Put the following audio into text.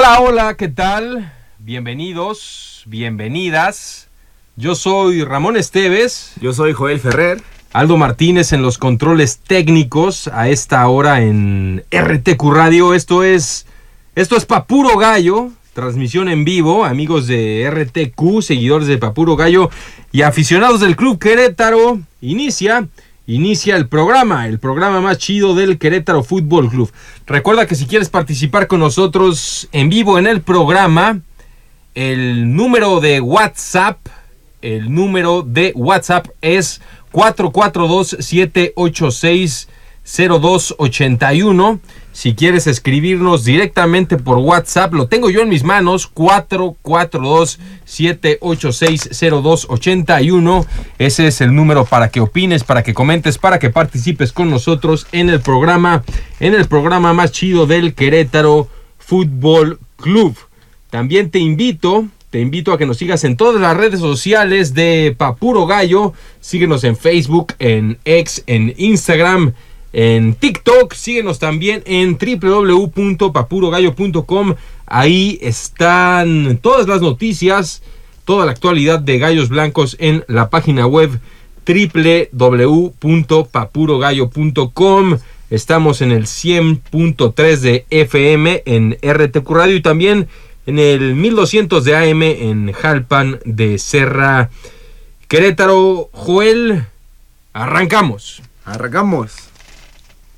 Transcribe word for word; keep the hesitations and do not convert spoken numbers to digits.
Hola, hola, ¿qué tal? Bienvenidos, bienvenidas. Yo soy Ramón Esteves. Yo soy Joel Ferrer. Aldo Martínez en los controles técnicos a esta hora en R T Q Radio. Esto es, esto es Pa' Puro Gallo, transmisión en vivo, amigos de R T Q, seguidores de Pa' Puro Gallo y aficionados del Club Querétaro. Inicia, inicia el programa, el programa más chido del Querétaro Fútbol Club. Recuerda que si quieres participar con nosotros en vivo en el programa, el número de WhatsApp, el número de WhatsApp es cuatro cuatro dos, siete ocho seis, cero dos ocho uno. Si quieres escribirnos directamente por WhatsApp, lo tengo yo en mis manos, cuatro cuatro dos, siete ocho seis, cero dos ocho uno. Ese es el número para que opines, para que comentes, para que participes con nosotros en el programa, en el programa más chido del Querétaro Fútbol Club. También te invito... Te invito a que nos sigas en todas las redes sociales de Pa' Puro Gallo. Síguenos en Facebook, en X, en Instagram, en TikTok. Síguenos también en doble u doble u doble u punto pa puro gallo punto com. Ahí están todas las noticias, toda la actualidad de Gallos Blancos en la página web doble u doble u doble u punto pa puro gallo punto com. Estamos en el cien punto tres de F M en R T Q Radio y también en el mil doscientos de A M en Jalpan de Serra, Querétaro. Joel, arrancamos. Arrancamos.